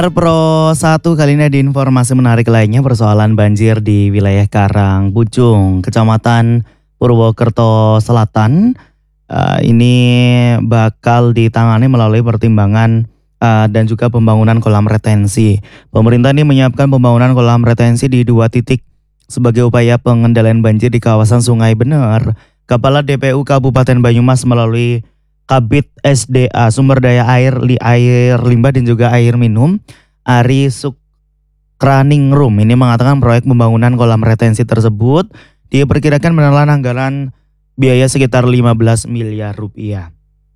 Pro 1 kali ini ada informasi menarik lainnya persoalan banjir di wilayah Karangpucung, Kecamatan Purwokerto Selatan. Ini bakal ditangani melalui pertimbangan dan juga pembangunan kolam retensi. Pemerintah ini menyiapkan pembangunan kolam retensi di 2 titik sebagai upaya pengendalian banjir di kawasan Sungai Bener. Kepala DPU Kabupaten Banyumas melalui Kabid SDA Sumber Daya Air, Air Limbah dan juga Air Minum, Ari Sukraningrum ini mengatakan proyek pembangunan kolam retensi tersebut diperkirakan menelan anggaran biaya sekitar 15 miliar rupiah.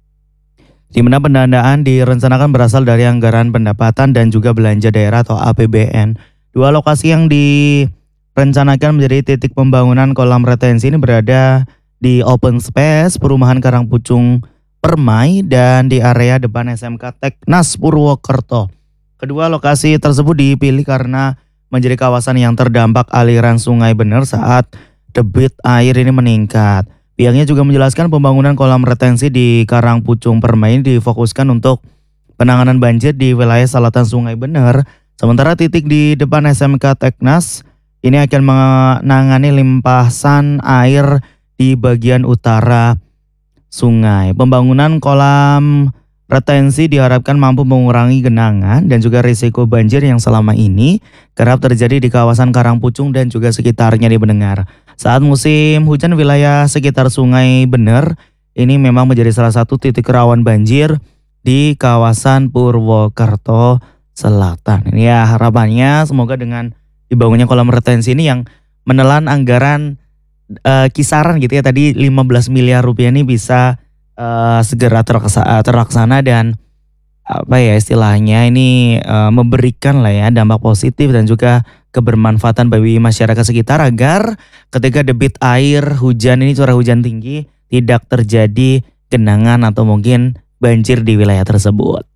Di mana pendanaan direncanakan berasal dari anggaran pendapatan dan juga belanja daerah atau APBN. 2 lokasi yang direncanakan menjadi titik pembangunan kolam retensi ini berada di open space Perumahan Karangpucung Permai dan di area depan SMK Teknas Purwokerto. Kedua lokasi tersebut dipilih karena menjadi kawasan yang terdampak aliran Sungai Bener saat debit air ini meningkat. Pihaknya juga menjelaskan pembangunan kolam retensi di Karangpucung Permai difokuskan untuk penanganan banjir di wilayah selatan Sungai Bener. Sementara titik di depan SMK Teknas ini akan menangani limpasan air di bagian utara sungai. Pembangunan kolam retensi diharapkan mampu mengurangi genangan dan juga risiko banjir yang selama ini kerap terjadi di kawasan Karangpucung dan juga sekitarnya di pendengar. Saat musim hujan wilayah sekitar Sungai Bener ini memang menjadi salah satu titik rawan banjir di kawasan Purwokerto Selatan. Ini ya harapannya semoga dengan dibangunnya kolam retensi ini yang menelan anggaran kisaran gitu ya tadi 15 miliar rupiah ini bisa segera terlaksana dan apa ya istilahnya ini memberikan lah ya dampak positif dan juga kebermanfaatan bagi masyarakat sekitar agar ketika debit air hujan ini curah hujan tinggi tidak terjadi genangan atau mungkin banjir di wilayah tersebut.